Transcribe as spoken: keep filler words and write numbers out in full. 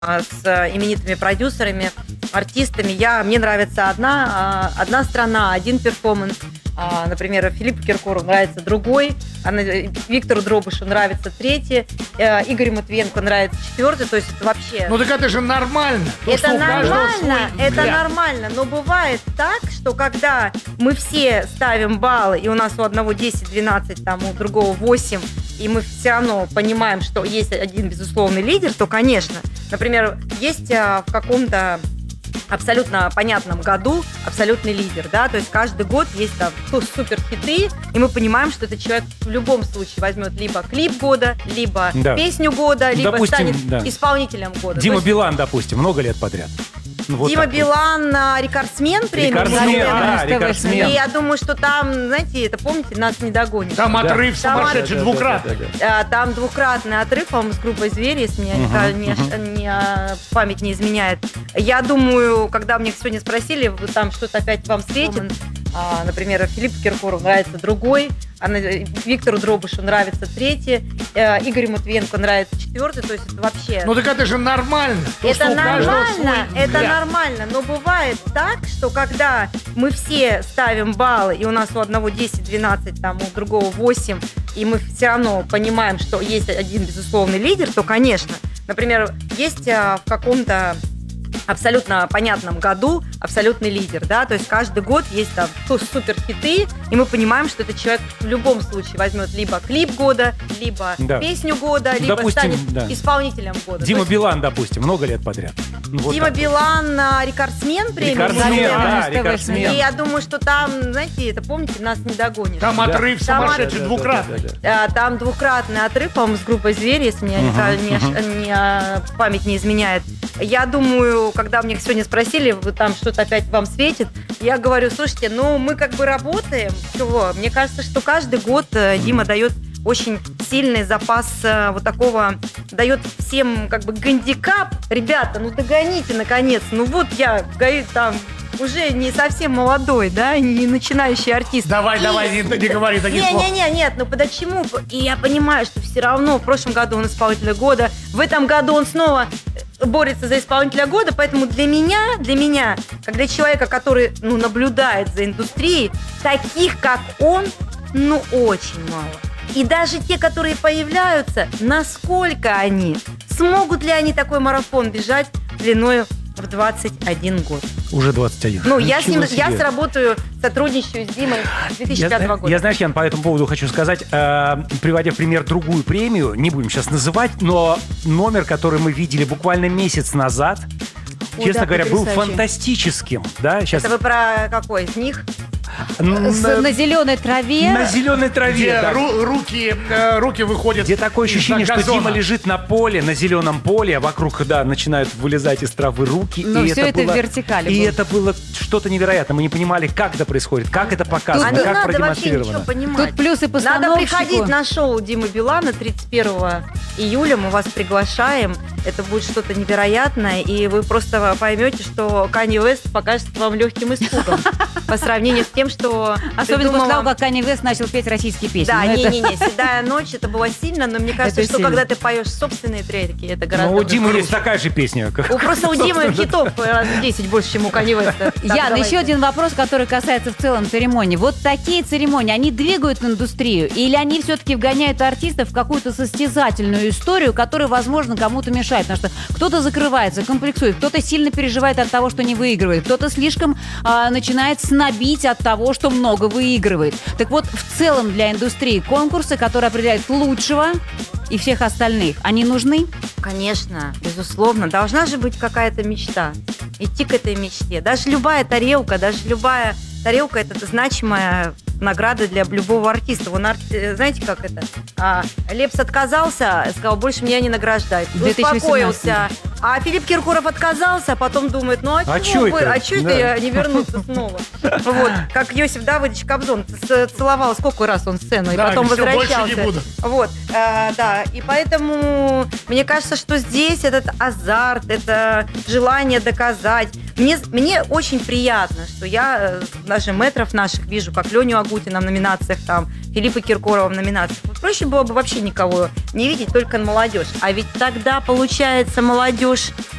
с именитыми продюсерами, артистами. Я, мне нравится одна, одна страна, один перформанс. Например, Филиппу Киркорову нравится другой, Виктору Дробышу нравится третий, Игорю Матвиенко нравится четвертый. То есть это вообще... Ну так это же нормально. То, это нормально, это взгляд. нормально. Но бывает так, что когда мы все ставим баллы, и у нас у одного десять-двенадцать, там, у другого восемь, и мы все равно понимаем, что есть один безусловный лидер, то, конечно, например, есть в каком-то абсолютно понятном году абсолютный лидер, да, то есть каждый год есть там суперхиты, и мы понимаем, что этот человек в любом случае возьмет либо клип года, либо да. песню года, либо допустим, станет да. исполнителем года. Дима есть... Билан, допустим, много лет подряд. Вот Дима Билан, вот. рекордсмен премии. Рекордсмен, да, рекордсмен. И я думаю, что там, знаете, это помните, нас не догонишь. Там да. отрыв сумасшедший, да, двукратный. Да, да, да, да. Там двукратный отрыв, по-моему, с группой «Звери», если меня uh-huh, не, uh-huh. не, память не изменяет. Я думаю, когда мне сегодня спросили, там что-то опять вам светит, а, например, Филиппу Киркорову нравится другой, а Виктору Дробышу нравится третий, Игорю Матвиенко нравится четвертый, то есть это вообще... Ну так это же нормально. То, это нормально, это нормально, но бывает так, что когда мы все ставим баллы, и у нас у одного десять-двенадцать, там, у другого восемь, и мы все равно понимаем, что есть один безусловный лидер, то, конечно, например, есть в каком-то абсолютно понятном году абсолютный лидер, да, то есть каждый год есть там суперхиты, и мы понимаем, что этот человек в любом случае возьмет либо клип года, либо да. песню года, либо допустим, станет да. исполнителем года. Дима есть... Билан, допустим, много лет подряд. Вот Дима Билан вот. рекордсмен премии. Рекордсмен, да, рекордсмен. И я думаю, что там, знаете, это помните, нас не догонишь. Там да. отрыв там сумасшедший, да, двукратный. Да, да, да. Там двукратный отрыв, по-моему, с группой «Звери», если мне uh-huh, не, uh-huh. не, память не изменяет. Я думаю, когда мне сегодня спросили, там что-то опять вам светит, я говорю, слушайте, ну мы как бы работаем, чего? Мне кажется, что каждый год Дима дает очень сильный запас вот такого, дает всем как бы гандикап. Ребята, ну догоните наконец, ну вот я там уже не совсем молодой, да, не начинающий артист. Давай, и... давай, не, не говори таких слов. Не-не-не, нет, ну почему? И я понимаю, что все равно в прошлом году он исполнитель года, в этом году он снова борется за исполнителя года, поэтому для меня, для меня, как для человека, который, ну, наблюдает за индустрией, таких, как он, ну, очень мало. И даже те, которые появляются, насколько они, смогут ли они такой марафон бежать длиною в двадцать один год? Уже двадцать один. Ну, я с ним, я сработаю, сотрудничаю с Димой с две тысячи пятого года. Я, знаешь, Ян, по этому поводу хочу сказать, э, приводя в пример другую премию, не будем сейчас называть, но номер, который мы видели буквально месяц назад, Ой, честно да, говоря, был фантастическим. Да? Сейчас... Это вы про какой из них? На, на зеленой траве. На зеленой траве. Где да. ру, руки, э, руки выходят. Где такое ощущение, что Дима лежит на поле, на зеленом поле, а вокруг, да, начинают вылезать из травы руки. Но и все это, это в вертикали И было. это было что-то невероятное. Мы не понимали, как это происходит, как это показано, Тут как надо продемонстрировано. Вообще ничего понимать. Тут плюсы постановщику. Надо приходить на шоу Димы Билана тридцать первого июля. Мы вас приглашаем. Это будет что-то невероятное. И вы просто поймете, что Канье Уэст покажется вам легким испугом по сравнению с тем, что... Особенно после того, как Канье Уэст начал петь российские песни. Да, не-не-не, «Седая ночь» это было сильно, но мне кажется, что когда ты поешь собственные треки, это гораздо... Ну, у Димы есть такая же песня. Просто у Димы хитов раз в десять больше, чем у Канье Уэста. Ян, еще один вопрос, который касается в целом церемонии. Вот такие церемонии, они двигают индустрию? Или они все-таки вгоняют артистов в какую-то состязательную историю, которая, возможно, кому-то мешает? Потому что кто-то закрывается, комплексует, кто-то сильно переживает от того, что не выигрывает, кто-то слишком а, начинает снобить от того, что много выигрывает. Так вот, в целом для индустрии конкурсы, которые определяют лучшего и всех остальных, они нужны? Конечно, безусловно. Должна же быть какая-то мечта. Идти к этой мечте. Даже любая тарелка, даже любая тарелка – это значимая награда для любого артиста. Вон, знаете, как это? А, Лепс отказался, сказал, больше меня не награждать. Успокоился. А Филипп Киркоров отказался, а потом думает, ну а, а чего вы, а что это я не вернуться снова? Вот, как Иосиф Давыдович Кобзон целовал, сколько раз он сцену, и потом возвращался. Вот, да, и поэтому мне кажется, что здесь этот азарт, это желание доказать. Мне, мне очень приятно, что я даже мэтров наших вижу, как Леню Агутина в номинациях там Филиппа Киркорова в номинации. Проще было бы вообще никого не видеть, только молодежь. А ведь тогда, получается, молодежь